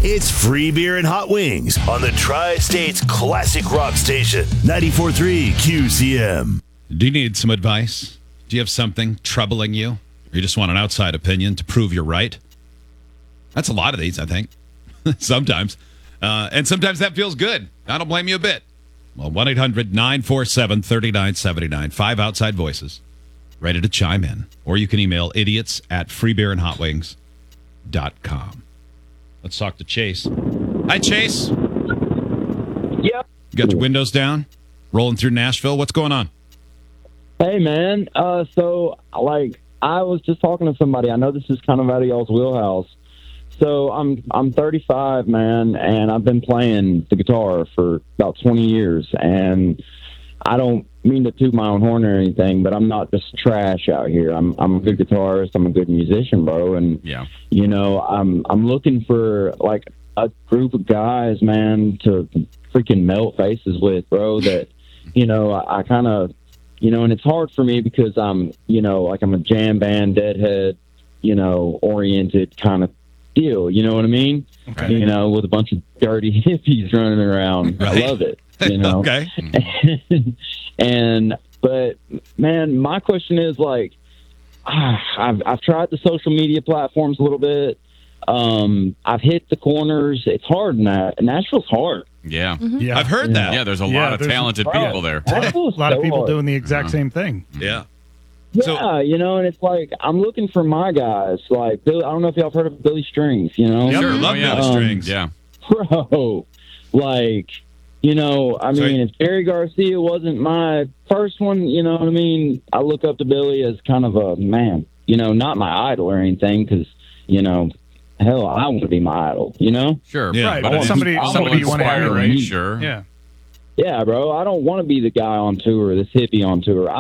It's free beer and hot wings on the Tri-State's classic rock station, 94.3 QCM. Do you need some advice? Do you have something troubling you? Or you just want an outside opinion to prove you're right? That's a lot of these, I think. Sometimes. And sometimes that feels good. I don't blame you a bit. Well, 1-800-947-3979. 5 outside voices ready to chime in. Or you can email idiots@freebeerandhotwings.com. Let's talk to Chase. Hi, Chase. Yep. You got your windows down? Rolling through Nashville? What's going on? Hey, man. I was just talking to somebody. I know this is kind of out of y'all's wheelhouse. So I'm 35, man, and I've been playing the guitar for about 20 years. And I don't mean to toot my own horn or anything, but I'm not just trash out here. I'm a good guitarist. I'm a good musician, bro. And you know, I'm looking for like a group of guys, man, to freaking melt faces with, bro. That you know, I kind of, you know, and it's hard for me because I'm a jam band, Deadhead, oriented kind of deal. You know what I mean? Okay. You know, with a bunch of dirty hippies running around. Right. I love it. You know. Okay. But man, my question is like, I've tried the social media platforms a little bit. I've hit the corners. It's hard. Nashville's hard. Yeah. Mm-hmm. Yeah. I've heard that. Yeah, there's a lot of talented people there. A lot of people doing the exact same thing. Yeah. Yeah, and it's like I'm looking for my guys. Like Billy, I don't know if y'all have heard of Billy Strings. Sure, love Billy Strings. Yeah, bro. Like, I mean, if Jerry Garcia wasn't my first one, you know what I mean. I look up to Billy as kind of a man. Not my idol or anything, because hell, I want to be my idol. Sure, yeah. Right. But Somebody you want to emulate. Sure. Yeah. Yeah, bro. I don't want to be the guy on tour, this hippie on tour.